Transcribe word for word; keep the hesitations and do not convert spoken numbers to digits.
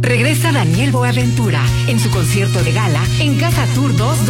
Regresa Daniel Boaventura en su concierto de gala en Casa Tour dos.